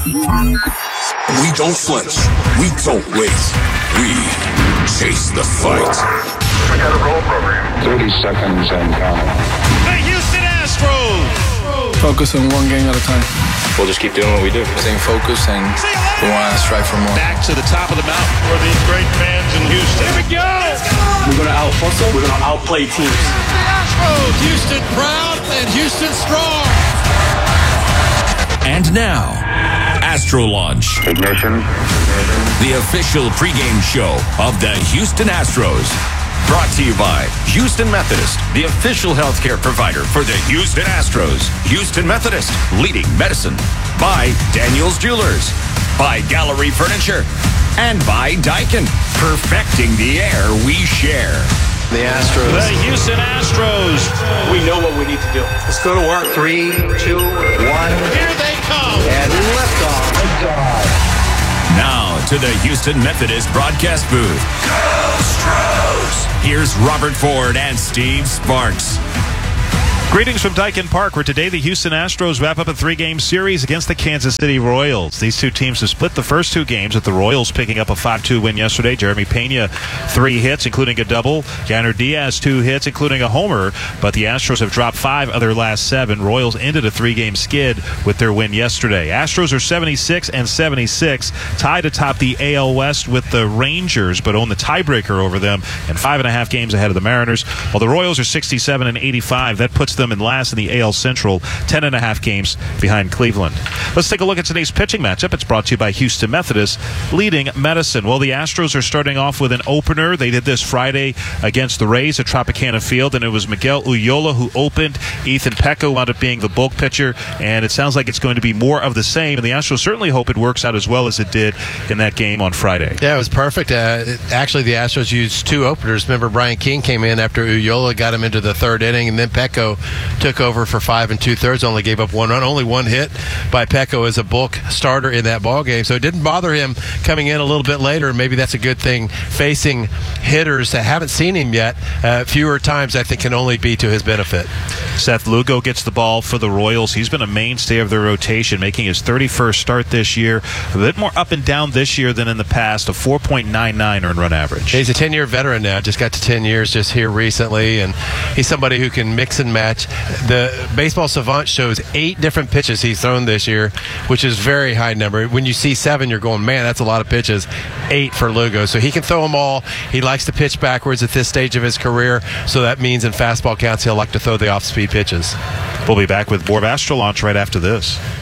We don't flinch. We don't wait. We chase the fight. We got a roll program. 30 seconds and counting. The Houston Astros. Focus on one game at a time. We'll just keep doing what we do. Staying focused and we want to strive for more. Back to the top of the mountain for these great fans in Houston. Here we go. We're going to out-hustle. We're going to outplay teams. The Astros. Houston proud and Houston strong. And now, Astro Launch. Ignition. The official pregame show of the Houston Astros. Brought to you by Houston Methodist, the official healthcare provider for the Houston Astros. Houston Methodist, leading medicine. By Daniels Jewelers. By Gallery Furniture. And by Daikin, perfecting the air we share. The Astros. The Houston Astros. We know what we need to do. Let's go to work. 3, 2, 1. Here they come. And liftoff. Now to the Houston Methodist broadcast booth. Go Astros! Here's Robert Ford and Steve Sparks. Greetings from Daikin Park, where today the Houston Astros wrap up a 3-game series against the Kansas City Royals. These two teams have split the first 2 games, with the Royals picking up a 5-2 win yesterday. Jeremy Pena, 3 hits, including a double. Yanner Diaz, 2 hits, including a homer. But the Astros have dropped 5 of their last 7. Royals ended a 3-game skid with their win yesterday. Astros are 76 and 76, tied atop the AL West with the Rangers, but own the tiebreaker over them and 5.5 games ahead of the Mariners. While the Royals are 67 and 85, that puts them in last in the AL Central, 10.5 games behind Cleveland. Let's take a look at today's pitching matchup. It's brought to you by Houston Methodist, leading medicine. Well, the Astros are starting off with an opener. They did this Friday against the Rays at Tropicana Field, and it was Miguel Ullola who opened. Ethan Pecco wound up being the bulk pitcher, and it sounds like it's going to be more of the same, and the Astros certainly hope it works out as well as it did in that game on Friday. Yeah, it was perfect. Actually, the Astros used 2 openers. Remember, Brian King came in after Ullola got him into the 3rd inning, and then Pecco took over for 5 2/3, only gave up 1 run, only 1 hit by Pecco as a bulk starter in that ball game. So it didn't bother him coming in a little bit later. Maybe that's a good thing. Facing hitters that haven't seen him yet, fewer times, I think, can only be to his benefit. Seth Lugo gets the ball for the Royals. He's been a mainstay of their rotation, making his 31st start this year. A bit more up and down this year than in the past, a 4.99 earned run average. He's a 10-year veteran now, just got to 10 years just here recently, and he's somebody who can mix and match. The Baseball Savant shows 8 different pitches he's thrown this year, which is very high number. When you see 7, you're going, man, that's a lot of pitches. 8 for Lugo. So he can throw them all. He likes to pitch backwards at this stage of his career, so that means in fastball counts he'll like to throw the off-speed pitches. We'll be back with more of Astro Launch right after this.